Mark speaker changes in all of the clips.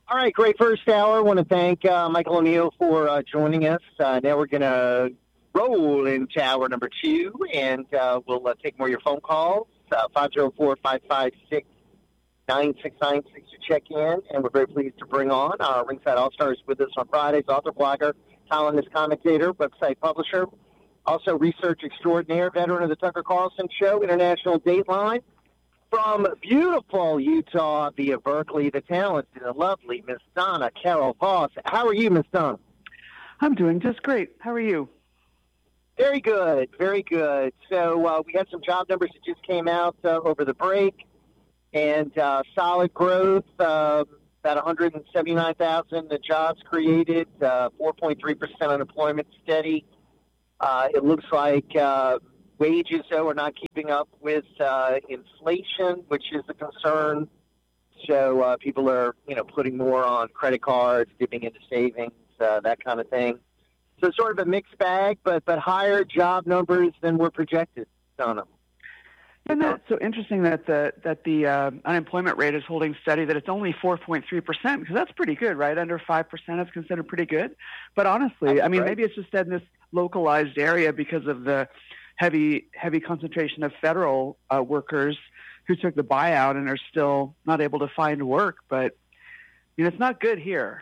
Speaker 1: All right, great first hour. I want to thank Michael O'Neill for joining us. Now we're going to roll into hour number two, and we'll take more of your phone calls, 504-556-9696 to check in. And we're very pleased to bring on our Ringside All-Stars with us on Fridays, author, blogger, columnist, commentator, website publisher, also research extraordinaire, veteran of the Tucker Carlson Show, International Dateline. From beautiful Utah via Berkeley, the talented and lovely Miss Donna Carol Voss. How are you, Miss Donna?
Speaker 2: I'm doing just great. How are you?
Speaker 1: Very good, very good. So we had some job numbers that just came out over the break, and solid growth, about 179,000 jobs created, 4.3% unemployment steady. It looks like wages, though, are not keeping up with inflation, which is a concern. So people are, putting more on credit cards, dipping into savings, that kind of thing. So sort of a mixed bag, but higher job numbers than were projected, Donna.
Speaker 2: Isn't that so interesting that the unemployment rate is holding steady, that it's only 4.3%, because that's pretty good, right? Under 5% is considered pretty good. But honestly, I mean, maybe it's just in this localized area because of the heavy concentration of federal workers who took the buyout and are still not able to find work. But, it's not good here.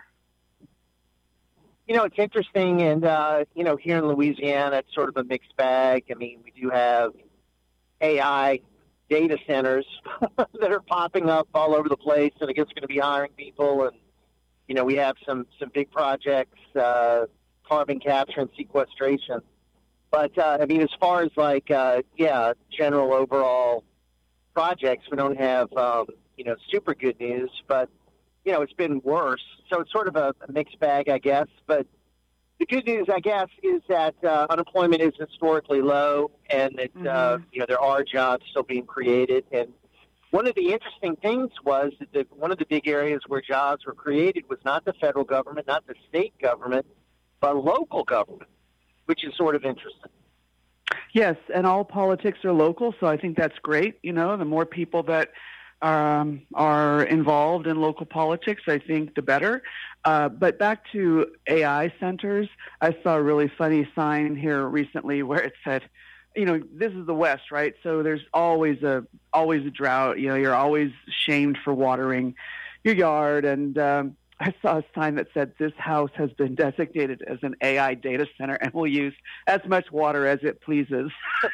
Speaker 1: It's interesting, and, here in Louisiana, it's sort of a mixed bag. I mean, we do have AI data centers that are popping up all over the place, and I guess we're going to be hiring people. And, we have some big projects, carbon capture and sequestration. But, as far as general overall projects, we don't have, super good news, but, it's been worse. So it's sort of a mixed bag, I guess. But the good news, I guess, is that unemployment is historically low, and that, there are jobs still being created. And one of the interesting things was that one of the big areas where jobs were created was not the federal government, not the state government, but local government, which is sort of interesting.
Speaker 2: Yes, and all politics are local, so I think that's great. The more people that are involved in local politics, I think the better. But back to AI centers, I saw a really funny sign here recently where it said, this is the West, right? So there's always a drought. You're always shamed for watering your yard, and I saw a sign that said, this house has been designated as an AI data center and will use as much water as it pleases.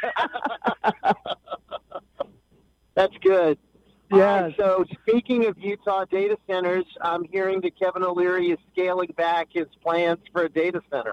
Speaker 1: That's good.
Speaker 2: Yeah.
Speaker 1: So speaking of Utah data centers, I'm hearing that Kevin O'Leary is scaling back his plans for a data center.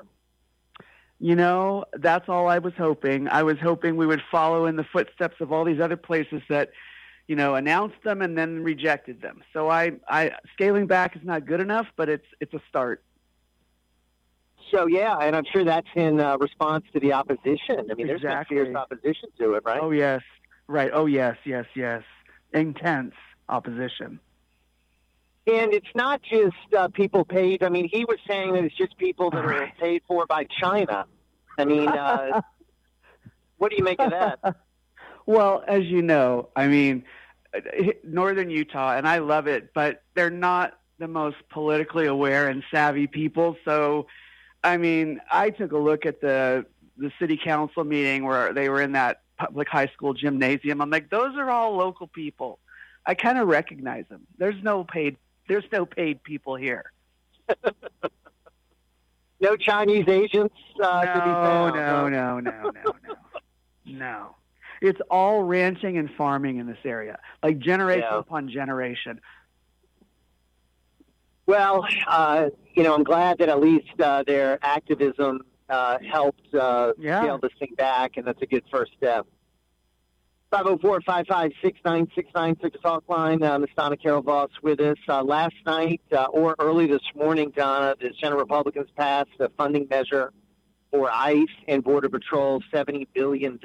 Speaker 2: That's all I was hoping. I was hoping we would follow in the footsteps of all these other places that announced them and then rejected them. So I scaling back is not good enough, but it's a start.
Speaker 1: So, yeah, and I'm sure that's in response to the opposition. I mean, there's been fierce opposition to it, right?
Speaker 2: Oh, yes. Right. Oh, yes. Intense opposition.
Speaker 1: And it's not just people paid. I mean, he was saying that it's just people that are paid for by China. I mean, what do you make of that?
Speaker 2: Well, as you know, northern Utah, and I love it, but they're not the most politically aware and savvy people. So, I took a look at the city council meeting where they were in that public high school gymnasium. I'm like, those are all local people. I kind of recognize them. There's no paid people here.
Speaker 1: No Chinese agents to be found.
Speaker 2: No. It's all ranching and farming in this area, like generation upon generation.
Speaker 1: Well, I'm glad that at least their activism helped scale this thing back, and that's a good first step. 504-556-9696 to talk line. Ms. Donna Carol Voss with us. Last night or early this morning, Donna, the Senate Republicans passed a funding measure for ICE and Border Patrol, $70 billion.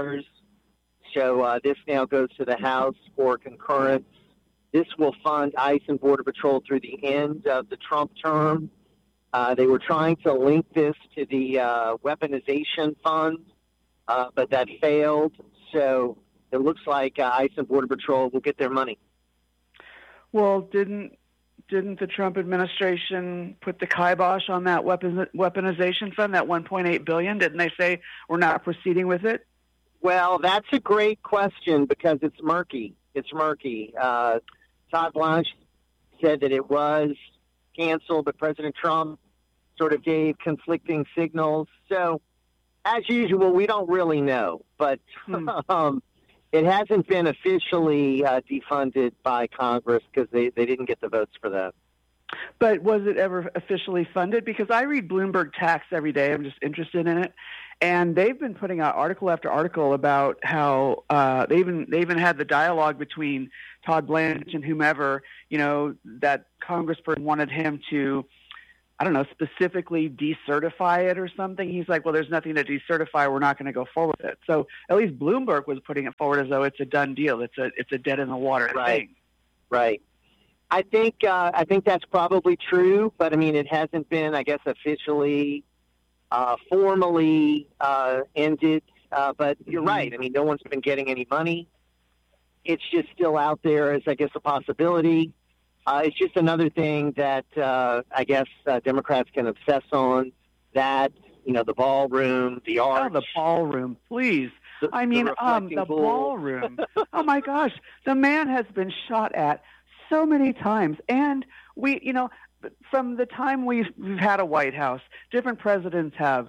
Speaker 1: So this now goes to the House for concurrence. This will fund ICE and Border Patrol through the end of the Trump term. They were trying to link this to the weaponization fund, but that failed. So it looks like ICE and Border Patrol will get their money.
Speaker 2: Well, didn't didn't the Trump administration put the kibosh on that weaponization fund, that $1.8 billion? Didn't they say we're not proceeding with it?
Speaker 1: Well, that's a great question because it's murky. It's murky. Todd Blanche said that it was canceled, but President Trump sort of gave conflicting signals. So, as usual, we don't really know. But it hasn't been officially defunded by Congress because they didn't get the votes for that.
Speaker 2: But was it ever officially funded? Because I read Bloomberg Tax every day. I'm just interested in it. And they've been putting out article after article about how they even had the dialogue between Todd Blanche and whomever, that congressperson wanted him to, I don't know, specifically decertify it or something. He's like, well, there's nothing to decertify. We're not going to go forward with it. So at least Bloomberg was putting it forward as though it's a done deal. It's a dead in the water thing.
Speaker 1: Right. I think that's probably true, but I mean, it hasn't been, I guess, officially, formally ended. But you're right. I mean, no one's been getting any money. It's just still out there as, I guess, a possibility. It's just another thing that I guess Democrats can obsess on. That, the ballroom, the arch.
Speaker 2: Oh, the ballroom, please. The ballroom. Oh my gosh, the man has been shot at so many times, and we, from the time we've had a White House, different presidents have,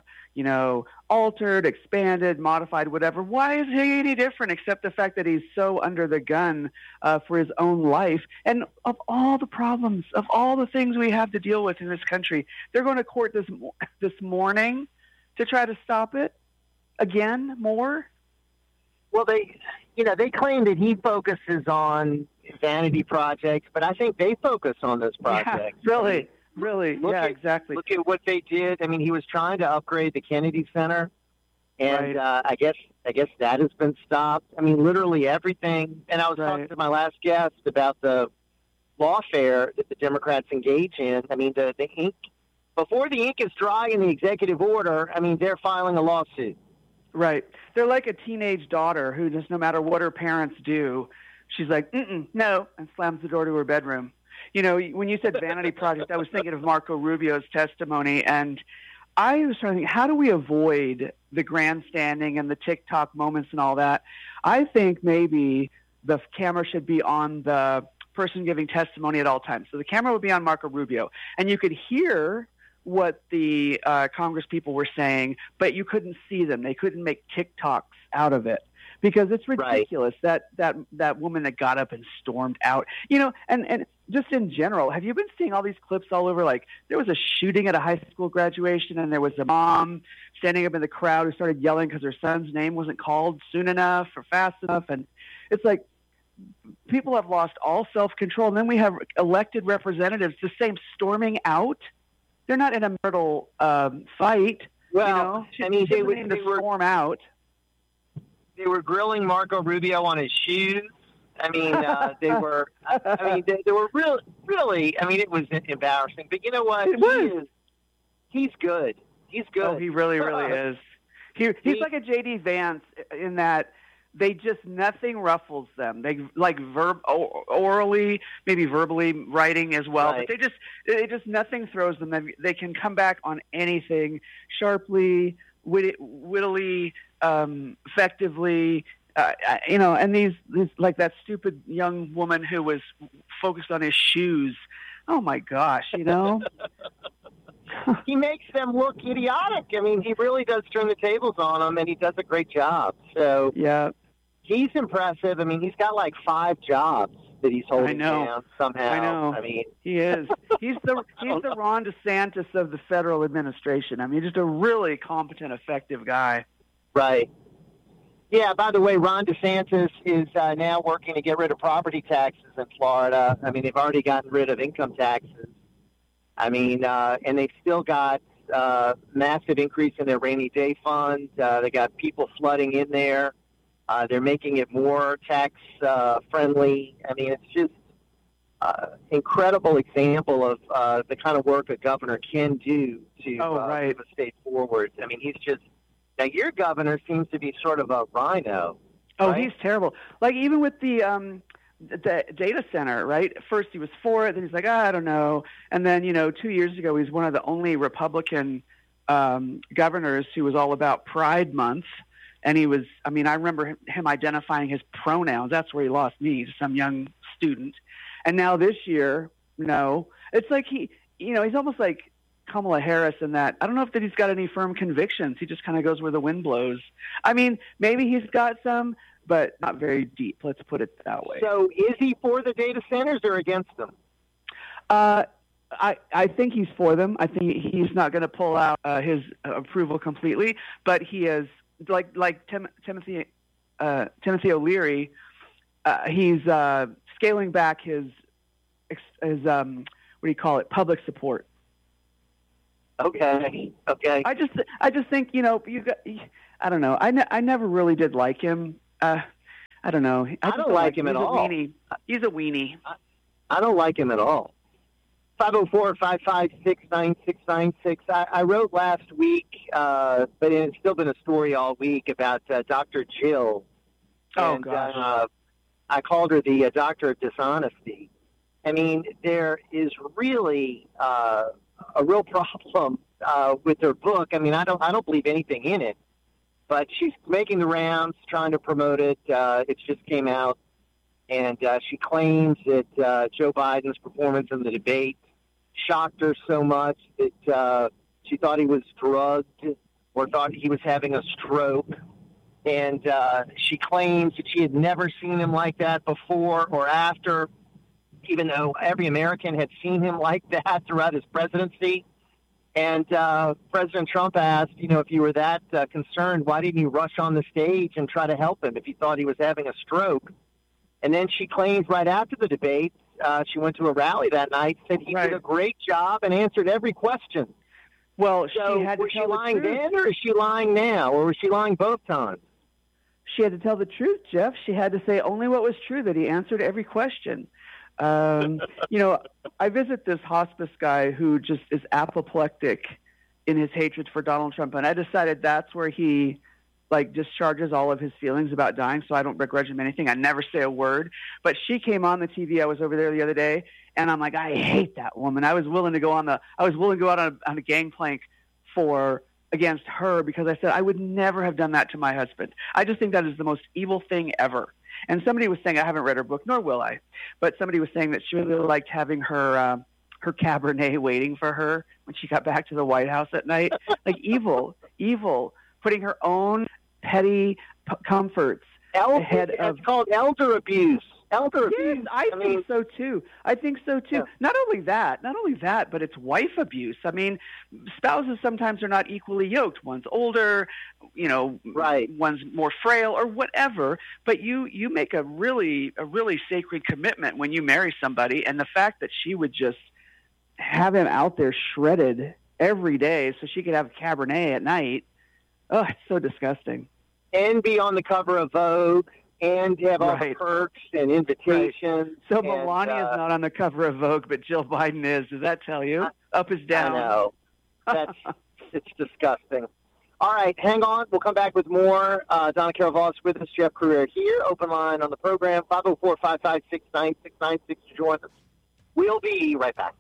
Speaker 2: altered, expanded, modified, whatever. Why is he any different except the fact that he's so under the gun for his own life? And of all the problems, of all the things we have to deal with in this country, they're going to court this morning to try to stop it again more.
Speaker 1: Well, they claim that he focuses on vanity projects, but I think they focus on those projects.
Speaker 2: Yeah, really. Exactly.
Speaker 1: Look at what they did. I mean, he was trying to upgrade the Kennedy Center, and
Speaker 2: right.
Speaker 1: I guess that has been stopped. I mean, literally everything. And I was talking to my last guest about the lawfare that the Democrats engage in. I mean, the ink, before the ink is dry in the executive order, I mean, they're filing a lawsuit.
Speaker 2: Right. They're like a teenage daughter who just, no matter what her parents do, she's like, no, and slams the door to her bedroom. When you said vanity project, I was thinking of Marco Rubio's testimony, and I was trying to think, how do we avoid the grandstanding and the TikTok moments and all that? I think maybe the camera should be on the person giving testimony at all times. So the camera would be on Marco Rubio, and you could hear what the Congress people were saying, but you couldn't see them. They couldn't make TikToks out of it because it's ridiculous.
Speaker 1: Right.
Speaker 2: that woman that got up and stormed out, and just in general, have you been seeing all these clips all over? Like, there was a shooting at a high school graduation, and there was a mom standing up in the crowd who started yelling because her son's name wasn't called soon enough or fast enough. And it's like, people have lost all self-control. And then we have elected representatives the same storming out. They're not in a marital fight.
Speaker 1: Well, I mean, they were
Speaker 2: storm out.
Speaker 1: They were grilling Marco Rubio on his shoes. I mean, they were. I mean, they were really. I mean, it was embarrassing. But you know what? He's good. He's good.
Speaker 2: Oh, he really is. He's like a J.D. Vance in that they just, nothing ruffles them. They like orally, maybe verbally writing as well.
Speaker 1: Right.
Speaker 2: But they just nothing throws them. They can come back on anything sharply, wittily, effectively. And these like that stupid young woman who was focused on his shoes. Oh my gosh,
Speaker 1: He makes them look idiotic. I mean, he really does turn the tables on them, and he does a great job. So
Speaker 2: yeah,
Speaker 1: he's impressive. I mean, he's got like 5 jobs that he's holding down somehow.
Speaker 2: I know.
Speaker 1: I mean,
Speaker 2: he is. He's the Ron DeSantis of the federal administration. I mean, just a really competent, effective guy.
Speaker 1: Right. Yeah, by the way, Ron DeSantis is now working to get rid of property taxes in Florida. I mean, they've already gotten rid of income taxes. I mean, and they've still got massive increase in their rainy day fund. They got people flooding in there. They're making it more tax friendly. I mean, it's just incredible example of the kind of work a governor can do to move a state forward. I mean, he's just... Now, your governor seems to be sort of a rhino.
Speaker 2: Oh,
Speaker 1: right?
Speaker 2: He's terrible. Like, even with the the data center, right? At first he was for it, then he's like, I don't know. And then, 2 years ago, he's one of the only Republican governors who was all about Pride Month. And he was, I remember him identifying his pronouns. That's where he lost me to some young student. And now this year, it's like he's almost like Kamala Harris in that. I don't know if that he's got any firm convictions. He just kind of goes where the wind blows. Maybe he's got some, but not very deep. Let's put it that way.
Speaker 1: So is he for the data centers or against them?
Speaker 2: I think he's for them. I think he's not going to pull out his approval completely, but he is like Timothy O'Leary. He's scaling back his public support.
Speaker 1: Okay.
Speaker 2: I just think I don't know. I never really did like him. I don't know.
Speaker 1: I don't like him at all.
Speaker 2: He's a weenie.
Speaker 1: I don't like him at all. 504-556-9696. I wrote last week, but it's still been a story all week about Dr. Jill.
Speaker 2: Oh, gosh.
Speaker 1: I called her the doctor of dishonesty. There is really a real problem with her book. I don't believe anything in it, but she's making the rounds, trying to promote it. It just came out, and she claims that Joe Biden's performance in the debate shocked her so much that she thought he was drugged or thought he was having a stroke. And she claims that she had never seen him like that before or after, even though every American had seen him like that throughout his presidency. And President Trump asked, if you were that concerned, why didn't you rush on the stage and try to help him if you thought he was having a stroke? And then she claims right after the debate, she went to a rally that night, said he did a great job and answered every question.
Speaker 2: Well,
Speaker 1: so was she lying then or is she lying now? Or was she lying both times?
Speaker 2: She had to tell the truth, Jeff. She had to say only what was true, that he answered every question. I visit this hospice guy who just is apoplectic in his hatred for Donald Trump, and I decided that's where he discharges all of his feelings about dying, so I don't begrudge him anything. I never say a word. But she came on the TV. I was over there the other day, and I'm like, I hate that woman. I was willing to go out on a gangplank against her because I said I would never have done that to my husband. I just think that is the most evil thing ever. And somebody was saying, I haven't read her book, nor will I, but somebody was saying that she really liked having her Cabernet waiting for her when she got back to the White House at night. Like evil, putting her own petty comforts ahead of...
Speaker 1: It's called elder abuse.
Speaker 2: Yes, I think so too. Yeah. Not only that, but it's wife abuse. Spouses sometimes are not equally yoked. One's older,
Speaker 1: right.
Speaker 2: One's more frail or whatever, but you make a really sacred commitment when you marry somebody, and the fact that she would just have him out there shredded every day so she could have Cabernet at night. Oh, it's so disgusting.
Speaker 1: And be on the cover of Vogue. And have all the perks and invitations.
Speaker 2: Right. So Melania is not on the cover of Vogue, but Jill Biden is. Does that tell you? Up is down.
Speaker 1: I know. It's disgusting. All right, hang on. We'll come back with more. Donna Carol-Voss with us, Jeff Crouere here. Open line on the program, 504-556-9696 to join us. We'll be right back.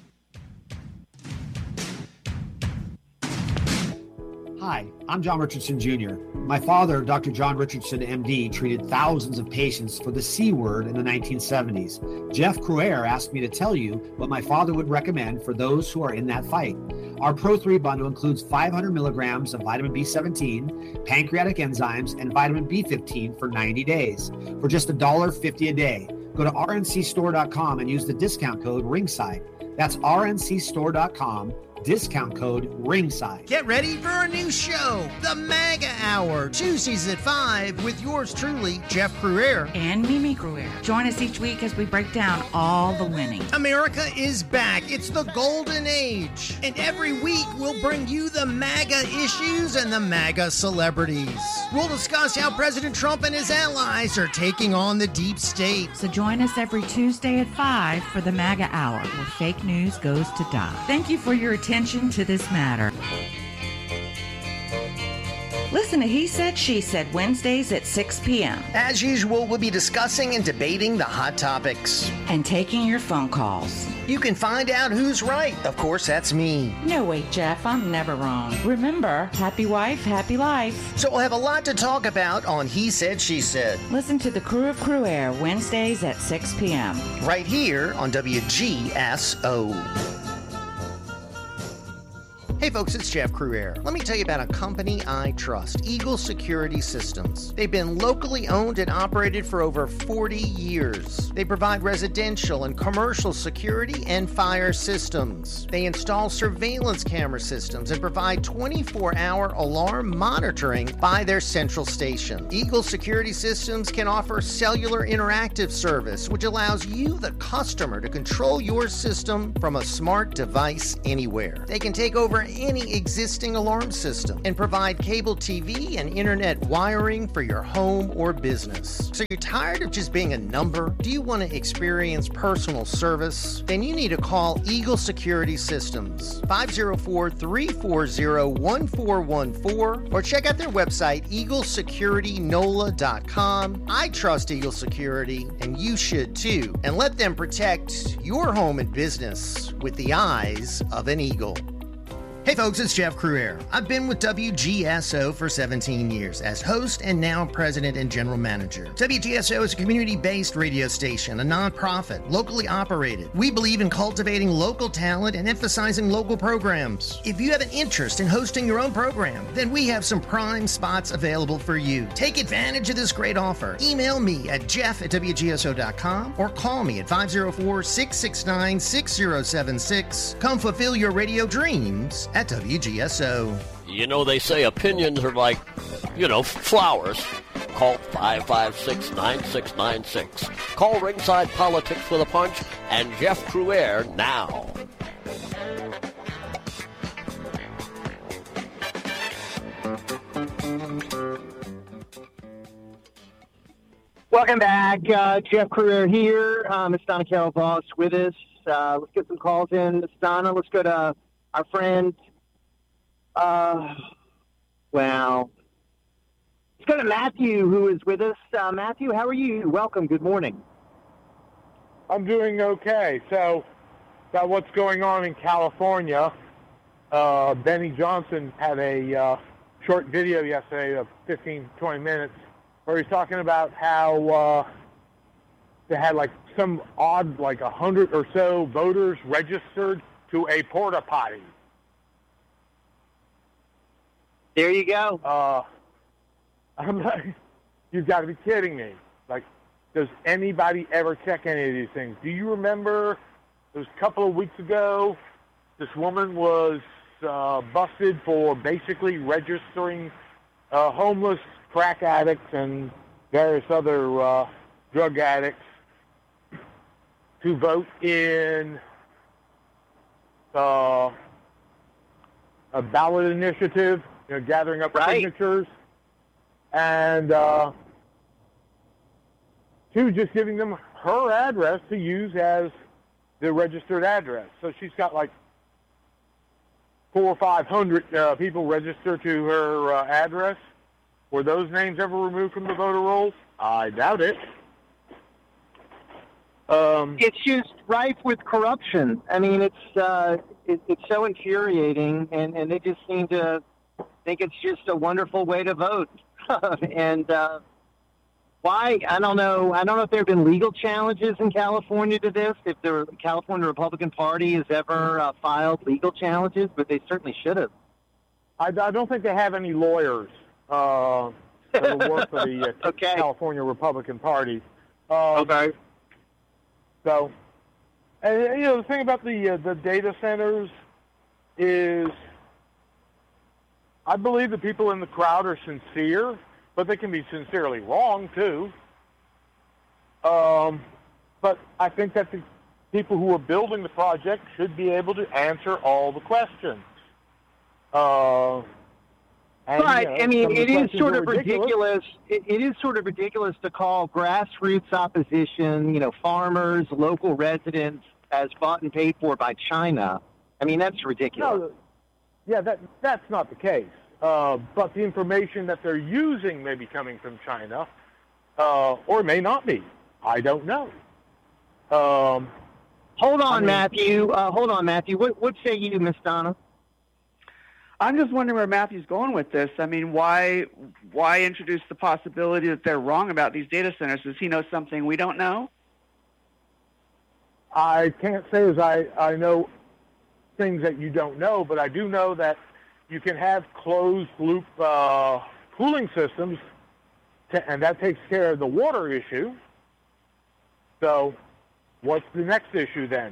Speaker 3: Hi, I'm John Richardson Jr. My father, Dr. John Richardson, MD, treated thousands of patients for the C word in the 1970s. Jeff Crouere asked me to tell you what my father would recommend for those who are in that fight. Our Pro 3 bundle includes 500 milligrams of vitamin B17, pancreatic enzymes, and vitamin B15 for 90 days for just $1.50 a day. Go to rncstore.com and use the discount code RINGSIDE. That's rncstore.com. Discount code RINGSIDE.
Speaker 4: Get ready for a new show, The MAGA Hour, Tuesdays at 5 with yours truly, Jeff Crouere.
Speaker 5: And Mimi Crouere. Join us each week as we break down all the winning.
Speaker 4: America is back. It's the golden age. And every week we'll bring you the MAGA issues and the MAGA celebrities. We'll discuss how President Trump and his allies are taking on the deep state.
Speaker 5: So join us every Tuesday at 5 for the MAGA Hour, where fake news goes to die. Thank you for your attention to this matter. Listen to He Said, She Said Wednesdays at 6 p.m.
Speaker 4: As usual, we'll be discussing and debating the hot topics.
Speaker 5: and taking your phone calls.
Speaker 4: You can find out who's right. Of course, that's me.
Speaker 5: No, wait, Jeff, I'm never wrong. Remember, happy wife, happy life.
Speaker 4: So we'll have a lot to talk about on He Said, She Said.
Speaker 5: Listen to the Crew of Crew Air Wednesdays at 6 p.m.
Speaker 4: Right here on WGSO. Hey folks, it's Jeff Cruaire. Let me tell you about a company I trust, Eagle Security Systems. They've been locally owned and operated for over 40 years. They provide residential and commercial security and fire systems. They install surveillance camera systems and provide 24-hour alarm monitoring by their central station. Eagle Security Systems can offer cellular interactive service, which allows you, the customer, to control your system from a smart device anywhere. They can take over any existing alarm system and provide cable TV and internet wiring for your home or business. So you're tired of just being a number? Do you want to experience personal service? Then you need to call Eagle Security Systems, 504-340-1414, or check out their website, eaglesecuritynola.com. I trust Eagle Security, and you should too. And let them protect your home and business with the eyes of an eagle. Hey folks, it's Jeff Cruaire. I've been with WGSO for 17 years as host and now president and general manager. WGSO is a community-based radio station, a nonprofit, locally operated. We believe in cultivating local talent and emphasizing local programs. If you have an interest in hosting your own program, then we have some prime spots available for you. Take advantage of this great offer. Email me at jeff@wgso.com or call me at 504-669-6076. Come fulfill your radio dreams at WGSO.
Speaker 6: You know, they say opinions are like, flowers. Call 556-9696. Call Ringside Politics with a Punch and Jeff Cruaire now.
Speaker 1: Welcome back. Jeff Cruaire here. It's Donna Carroll Voss with us. Let's get some calls in. Miss Donna, let's go to our friend. Let's go to Matthew, who is with us. Matthew, how are you? Welcome. Good morning.
Speaker 7: I'm doing okay. So, about what's going on in California, Benny Johnson had a short video yesterday of 15, 20 minutes where he's talking about how they had some odd, 100 or so voters registered to a porta potty.
Speaker 1: There you go.
Speaker 7: I'm like, you've got to be kidding me. Does anybody ever check any of these things? Do you remember, it was a couple of weeks ago, this woman was busted for basically registering homeless crack addicts and various other drug addicts to vote in a ballot initiative, gathering up signatures, and she was just giving them her address to use as the registered address. So she's got 400 or 500 people registered to her address. Were those names ever removed from the voter rolls? I doubt it.
Speaker 1: It's just rife with corruption. I mean, it's so infuriating, and they just seem to think it's just a wonderful way to vote. And why? I don't know. I don't know if there have been legal challenges in California to this, if the California Republican Party has ever filed legal challenges, but they certainly should have.
Speaker 7: I don't think they have any lawyers that work for the California Republican Party.
Speaker 1: Okay.
Speaker 7: So, and the thing about the data centers is, I believe the people in the crowd are sincere, but they can be sincerely wrong too. But I think that the people who are building the project should be able to answer all the questions.
Speaker 1: I mean, it is sort of ridiculous. It is sort of ridiculous to call grassroots opposition, farmers, local residents, as bought and paid for by China. I mean, that's ridiculous.
Speaker 7: No, yeah, that's not the case. but the information that they're using may be coming from China, or may not be. I don't know.
Speaker 1: Hold on, Matthew. What say you, Miss Donna?
Speaker 2: I'm just wondering where Matthew's going with this. I mean, why introduce the possibility that they're wrong about these data centers? Does he know something we don't know?
Speaker 7: I can't say as I know things that you don't know, but I do know that you can have closed-loop cooling systems, and that takes care of the water issue. So what's the next issue then?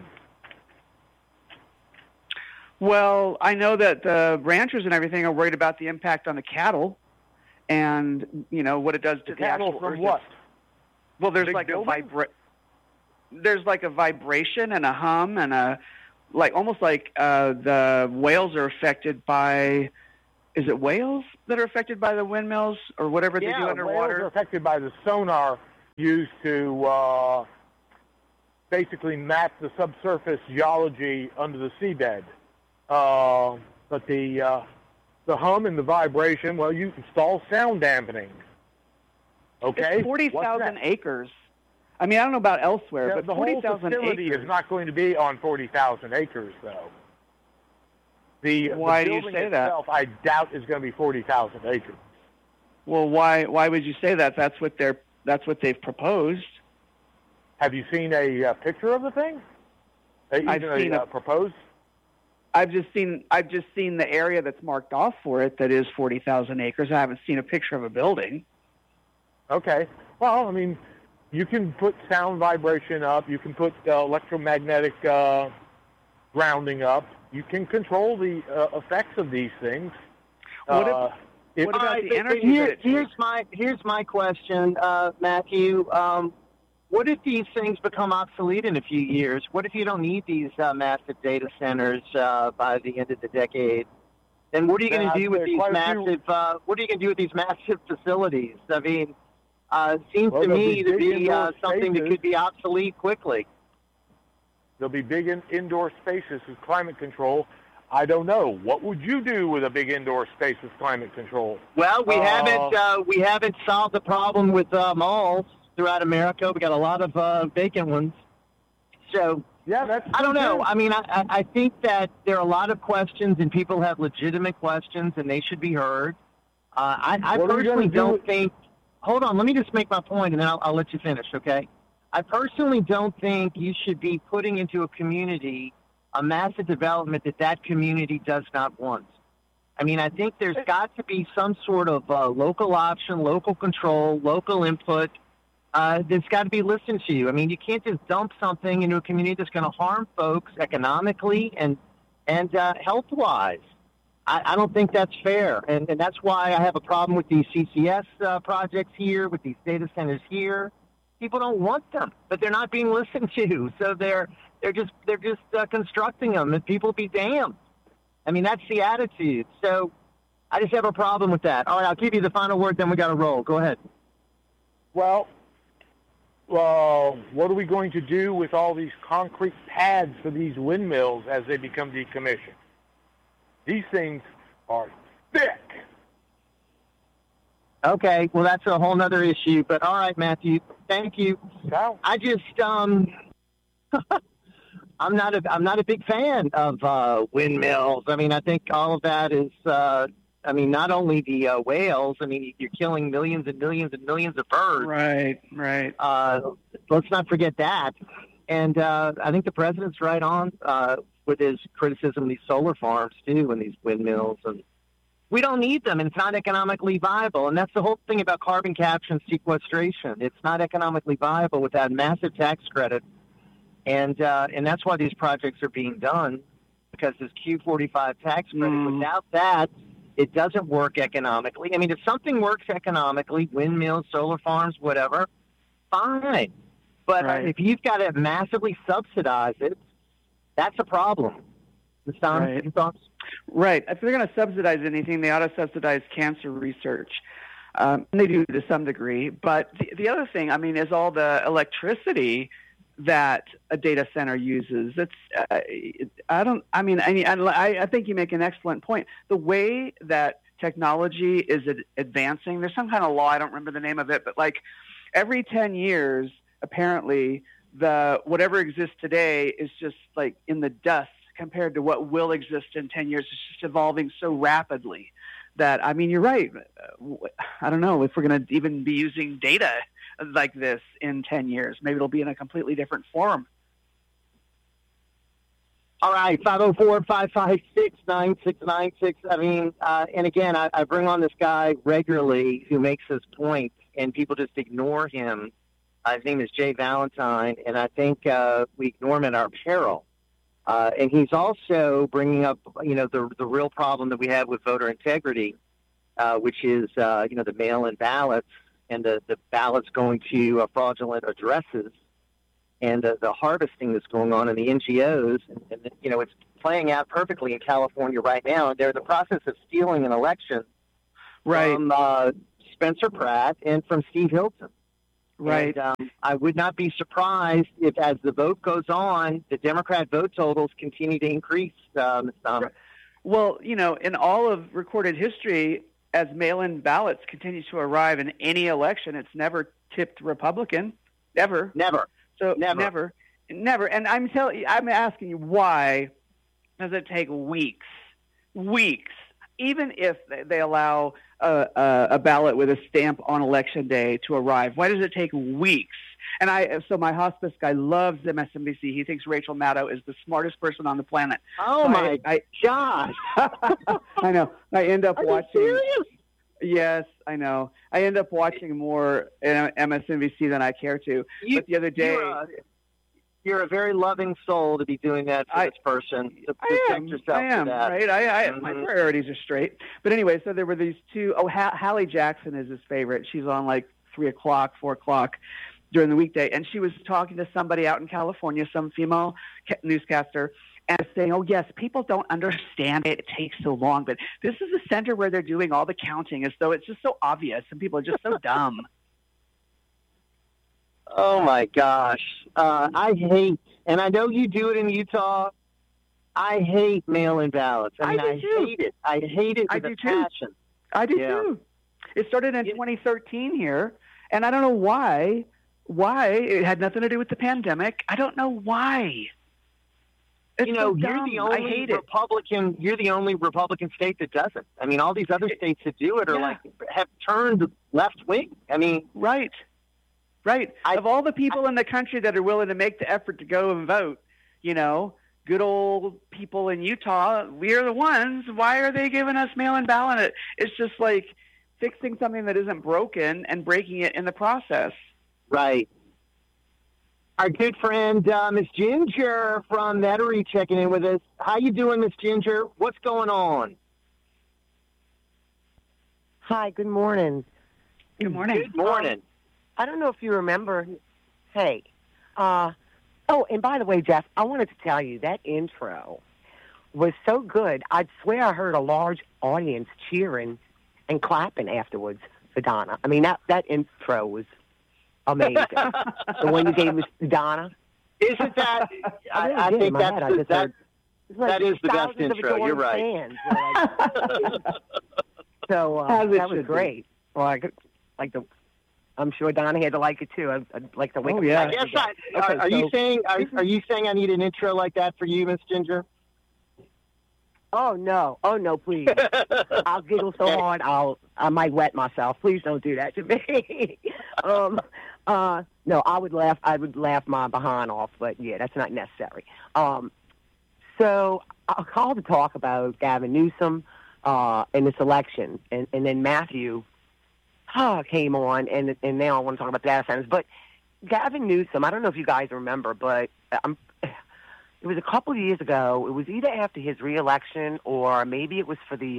Speaker 2: Well, I know that the ranchers and everything are worried about the impact on the cattle and, what it does to the
Speaker 7: cattle
Speaker 2: actual
Speaker 7: from
Speaker 2: earth.
Speaker 7: what?
Speaker 2: Well, there's
Speaker 7: Big
Speaker 2: like
Speaker 7: buildings?
Speaker 2: there's like a vibration and a hum and almost like the whales are affected by, is it whales that are affected by the windmills or whatever they do underwater?
Speaker 7: Whales are affected by the sonar used to basically map the subsurface geology under the seabed. But the hum and the vibration, well, you install sound dampening. Okay?
Speaker 2: It's 40,000 acres. I mean, I don't know about elsewhere,
Speaker 7: Yeah,
Speaker 2: but
Speaker 7: the
Speaker 2: 40,000
Speaker 7: whole facility
Speaker 2: acres.
Speaker 7: is not going to be on 40,000 acres, though.
Speaker 2: Why
Speaker 7: the
Speaker 2: do you
Speaker 7: building
Speaker 2: say that?
Speaker 7: itself, I doubt, is going to be 40,000 acres.
Speaker 2: Well, why would you say that? That's what they've proposed.
Speaker 7: Have you seen a picture of the thing?
Speaker 2: I've seen a
Speaker 7: proposed.
Speaker 2: I've just seen the area that's marked off for it that is 40,000 acres. I haven't seen a picture of a building.
Speaker 7: Okay. Well, I mean, you can put sound vibration up. You can put electromagnetic grounding up. You can control the effects of these things.
Speaker 2: What about the energy?
Speaker 1: Here's my question, Matthew. What if these things become obsolete in a few years? What if you don't need these massive data centers by the end of the decade? Then what are you going to do with these massive? What are you going to do with these massive facilities? I mean, it seems to me to be something that could be obsolete quickly.
Speaker 7: There'll be big indoor spaces with climate control. I don't know. What would you do with a big indoor space with climate control?
Speaker 1: Well, we haven't solved the problem with malls throughout America. We got a lot of vacant ones. So
Speaker 7: yeah,
Speaker 1: I don't know. I mean, I think that there are a lot of questions, and people have legitimate questions, and they should be heard. I personally don't think. Hold on, let me just make my point, and then I'll let you finish. Okay? I personally don't think you should be putting into a community a massive development that community does not want. I mean, I think there's got to be some sort of local option, local control, local input. That's got to be listened to. I mean, you can't just dump something into a community that's going to harm folks economically and health-wise. I don't think that's fair, and that's why I have a problem with these CCS projects here, with these data centers here. People don't want them, but they're not being listened to, so they're just constructing them, and people be damned. I mean, that's the attitude. So I just have a problem with that. All right, I'll give you the final word, then we got to roll. Go ahead.
Speaker 7: Well, what are we going to do with all these concrete pads for these windmills as they become decommissioned? These things are thick.
Speaker 1: Okay, well, that's a whole other issue. But all right, Matthew, thank you.
Speaker 7: Ciao.
Speaker 1: I just I'm not a big fan of windmills. I mean, I think all of that is. I mean, not only the whales. I mean, you're killing millions and millions and millions of birds.
Speaker 2: Right.
Speaker 1: Let's not forget that. And I think the president's right on with his criticism of these solar farms too, and these windmills. And we don't need them, and it's not economically viable. And that's the whole thing about carbon capture and sequestration. It's not economically viable without massive tax credit. And that's why these projects are being done, because this Q45 tax credit. Without that, it doesn't work economically. I mean, if something works economically, windmills, solar farms, whatever, fine. But if you've got to massively subsidize it, that's a problem. Ms. Donna, your thoughts?
Speaker 2: Right. If they're going to subsidize anything, they ought to subsidize cancer research. They do to some degree. But the other thing, I mean, is all the electricity that a data center uses. I think you make an excellent point. The way that technology is advancing. There's some kind of law, I don't remember the name of it, but like every 10 years, apparently, whatever exists today is just like in the dust compared to what will exist in 10 years. It's just evolving so rapidly that, I mean, you're right. I don't know if we're going to even be using data like this in 10 years. Maybe it'll be in a completely different form.
Speaker 1: All right, 504-556-9696. I mean, and again, I bring on this guy regularly who makes this point, and people just ignore him. His name is Jay Valentine, and I think we ignore him at our peril. And he's also bringing up, the real problem that we have with voter integrity, which is, the mail-in ballots and the ballots going to fraudulent addresses. And the harvesting that's going on in the NGOs, and it's playing out perfectly in California right now. They're in the process of stealing an election from Spencer Pratt and from Steve Hilton.
Speaker 2: Right.
Speaker 1: And, I would not be surprised if, as the vote goes on, the Democrat vote totals continue to increase.
Speaker 2: Right. Well, in all of recorded history, as mail-in ballots continue to arrive in any election, it's never tipped Republican, ever.
Speaker 1: Never.
Speaker 2: So never. And I'm asking you, why does it take weeks, even if they allow a ballot with a stamp on election day to arrive? Why does it take weeks? And so my hospice guy loves MSNBC. He thinks Rachel Maddow is the smartest person on the planet.
Speaker 1: Oh,
Speaker 2: so
Speaker 1: my gosh.
Speaker 2: I know. I end up watching.
Speaker 1: You serious?
Speaker 2: Yes, I know. I end up watching more MSNBC than I care to. But the other day...
Speaker 1: You're a very loving soul to be doing that for this person.
Speaker 2: I am, right? My priorities are straight. But anyway, so there were these two... Hallie Jackson is his favorite. She's on like 3 o'clock, 4 o'clock during the weekday. And she was talking to somebody out in California, some female newscaster, and saying, oh, yes, people don't understand it takes so long. But this is the center where they're doing all the counting, as though it's just so obvious, and people are just so dumb.
Speaker 1: Oh, my gosh. I hate, and I know you do it in Utah, I hate mail-in ballots. I hate it. I hate it with a passion.
Speaker 2: I do, too. It started in 2013 here, and I don't know why. It had nothing to do with the pandemic. I don't know why. It's
Speaker 1: you're the only Republican. You're the only Republican state that doesn't. I mean, all these other states that do it are have turned left wing. I mean,
Speaker 2: right. Of all the people in the country that are willing to make the effort to go and vote, good old people in Utah, we're the ones. Why are they giving us mail-in ballot? It's just like fixing something that isn't broken and breaking it in the process.
Speaker 1: Right. Our good friend, Miss Ginger from Metairie, checking in with us. How you doing, Miss Ginger? What's going on?
Speaker 8: Hi, good morning.
Speaker 2: Good morning.
Speaker 1: Good morning.
Speaker 8: I don't know if you remember. Hey. And by the way, Jeff, I wanted to tell you that intro was so good. I'd swear I heard a large audience cheering and clapping afterwards for Donna. I mean, that intro was amazing. The one you gave us to Donna.
Speaker 1: Isn't that? I think that is the best intro. You're right. So that was great. Well, I'm sure Donna had to like it too. I'd like to wake up.
Speaker 2: Yeah.
Speaker 1: Are you saying I need an intro like that for you, Miss Ginger?
Speaker 8: Oh no, please. I'll giggle so hard I might wet myself. Please don't do that to me. No, I would laugh my behind off, but yeah, that's not necessary. So I'll call to talk about Gavin Newsom in this election, and then Matthew came on, and now I want to talk about data centers. But Gavin Newsom, I don't know if you guys remember, but it was a couple of years ago. It was either after his re-election or maybe it was for the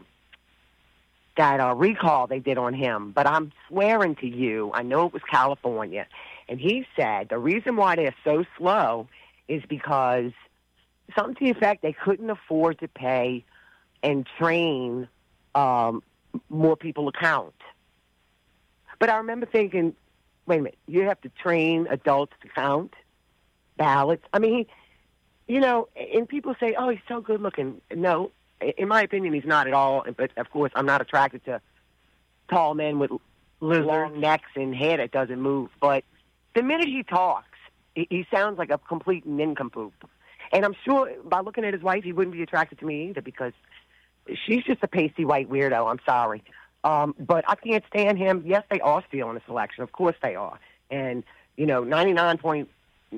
Speaker 8: that recall they did on him. But I'm swearing to you, I know it was California, and he said the reason why they're so slow is because something to the effect they couldn't afford to pay and train more people to count. But I remember thinking, wait a minute, you have to train adults to count ballots? I mean, and people say, oh, he's so good looking. No, in my opinion, he's not at all. But of course, I'm not attracted to tall men with long necks and hair that doesn't move. But the minute he talks, he sounds like a complete nincompoop. And I'm sure by looking at his wife, he wouldn't be attracted to me either, because she's just a pasty white weirdo. I'm sorry. But I can't stand him. Yes, they are stealing this election. Of course they are. And, 99.5%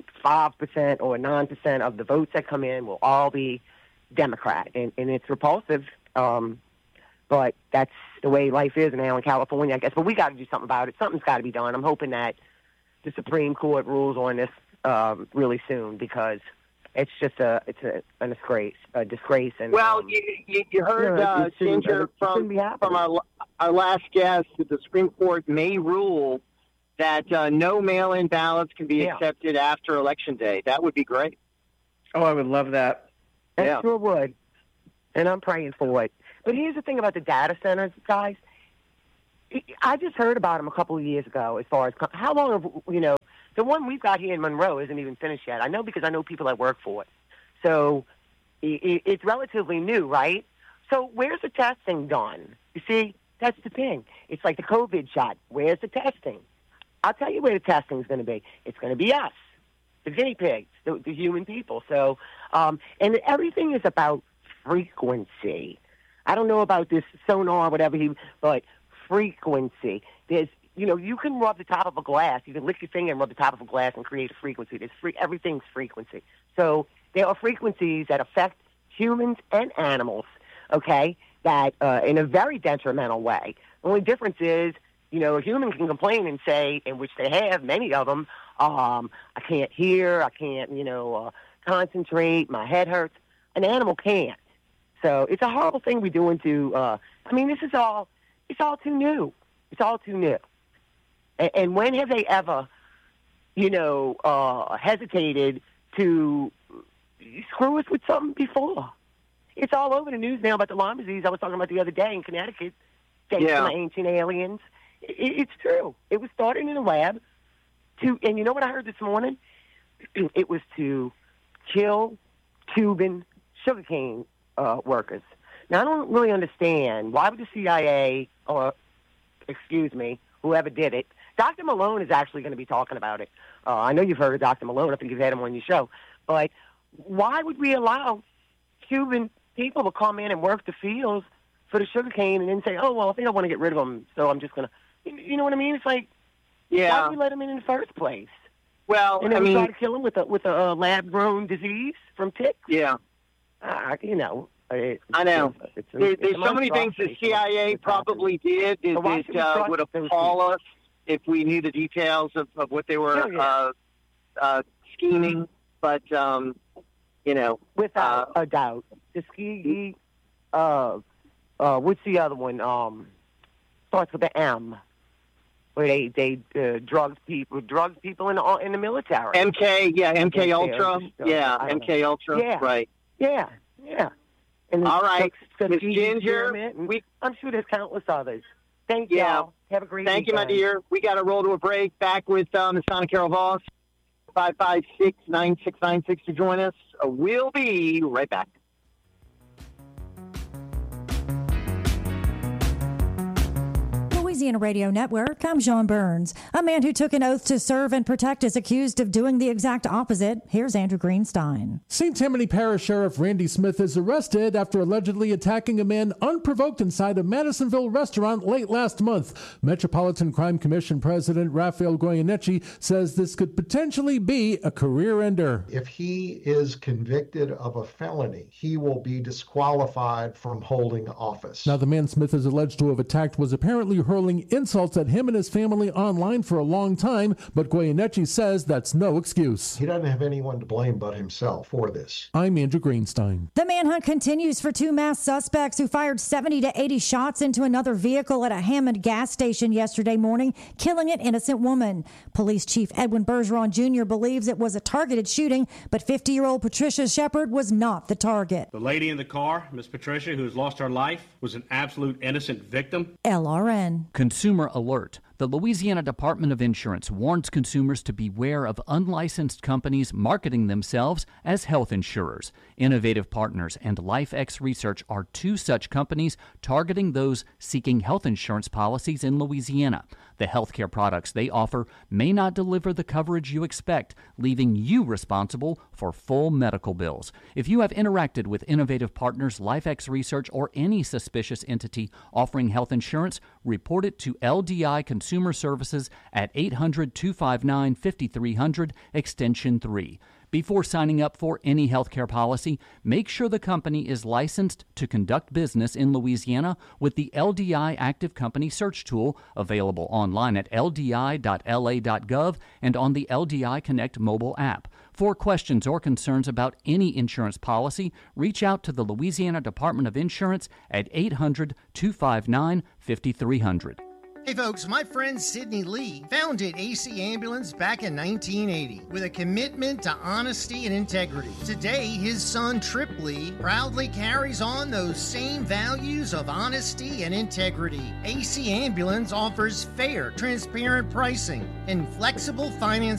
Speaker 8: or 9% of the votes that come in will all be Democrat. And it's repulsive. But that's the way life is now in California, I guess. But we got to do something about it. Something's got to be done. I'm hoping that the Supreme Court rules on this really soon, because it's just a disgrace. And
Speaker 1: you heard Ginger from our last guest that the Supreme Court may rule that no mail-in ballots can be accepted after Election Day. That would be great.
Speaker 2: Oh, I would love that.
Speaker 8: I sure would, and I'm praying for it. But here's the thing about the data centers, guys. I just heard about them a couple of years ago. As far as how long have the one we've got here in Monroe isn't even finished yet. I know because I know people that work for it. So it's relatively new, right? So where's the testing done? You see, that's the thing. It's like the COVID shot. Where's the testing? I'll tell you where the testing is going to be. It's going to be us, the guinea pigs, the human people. So, and everything is about frequency. I don't know about this sonar, whatever but frequency. There's, you can rub the top of a glass. You can lick your finger and rub the top of a glass and create a frequency. Everything's frequency. So there are frequencies that affect humans and animals, okay, that in a very detrimental way. The only difference is, a human can complain and say, in which they have, many of them, I can't hear, I can't, concentrate, my head hurts. An animal can't. So it's a horrible thing we're doing to, it's all too new. It's all too new. And when have they ever, hesitated to screw us with something before? It's all over the news now about the Lyme disease I was talking about the other day in Connecticut, thanks to the ancient aliens. It's true. It was started in a lab and you know what I heard this morning? It was to kill Cuban sugarcane workers. Now, I don't really understand. Why would the CIA, whoever did it, Dr. Malone is actually going to be talking about it. I know you've heard of Dr. Malone. I think you've had him on your show. But why would we allow Cuban people to come in and work the fields for the sugarcane and then say, oh, well, I think I want to get rid of them, so I'm just going to... You know what I mean? It's like, why did we let them in the first place?
Speaker 1: Well,
Speaker 8: and then we try to kill them with a lab-grown disease from ticks?
Speaker 1: Yeah.
Speaker 8: I know.
Speaker 1: There's so many things the CIA probably did that would appall us if we knew the details of what they were scheming. But,
Speaker 8: without a doubt. The scheme, what's the other one? Starts with the M. Where they drugged people in the military.
Speaker 1: MK Ultra. MK Ultra.
Speaker 8: Yeah.
Speaker 1: Right.
Speaker 8: Yeah. And
Speaker 1: all right, Ms. Ginger.
Speaker 8: I'm sure there's countless others. Thank you. Y'all. Have a great weekend.
Speaker 1: Thank you, my dear. We got to roll to a break. Back with Ms. Donna Carol Voss, 556-9696 to join us. We'll be right back.
Speaker 9: Louisiana Radio Network, I'm Sean Burns. A man who took an oath to serve and protect is accused of doing the exact opposite. Here's Andrew Greenstein.
Speaker 10: St. Tammany Parish Sheriff Randy Smith is arrested after allegedly attacking a man unprovoked inside a Madisonville restaurant late last month. Metropolitan Crime Commission President Rafael Goyeneche says this could potentially be a career ender.
Speaker 11: If he is convicted of a felony, he will be disqualified from holding office.
Speaker 10: Now, the man Smith is alleged to have attacked was apparently hurling insults at him and his family online for a long time, but Goyeneche says that's no excuse.
Speaker 11: He doesn't have anyone to blame but himself for this.
Speaker 10: I'm Andrew Greenstein.
Speaker 9: The manhunt continues for two masked suspects who fired 70 to 80 shots into another vehicle at a Hammond gas station yesterday morning, killing an innocent woman. Police Chief Edwin Bergeron Jr. believes it was a targeted shooting, but 50-year-old Patricia Shepard was not the target.
Speaker 12: The lady in the car, Miss Patricia, who has lost her life, was an absolute innocent victim.
Speaker 9: LRN.
Speaker 13: Consumer alert.
Speaker 12: The Louisiana Department of Insurance warns consumers to beware of unlicensed companies marketing themselves as health insurers. Innovative Partners and LifeX Research are two such companies targeting those seeking health insurance policies in Louisiana. The healthcare products they offer may not deliver the coverage you expect, leaving you responsible for full medical bills. If you have interacted with Innovative Partners, LifeX Research, or any suspicious entity offering health insurance, report it to LDI Consumer Services at 800-259-5300, extension 3. Before signing up for any healthcare policy, make sure the company is licensed to conduct business in Louisiana with the LDI Active Company Search Tool, available online at ldi.la.gov and on the LDI Connect mobile app. For questions or concerns about any insurance policy, reach out to the Louisiana Department of Insurance at 800-259-5300.
Speaker 4: Hey folks, my friend Sidney Lee founded AC Ambulance back in 1980 with a commitment to honesty and integrity. Today, his son Trip Lee proudly carries on those same values of honesty and integrity. AC Ambulance offers fair, transparent pricing and flexible finance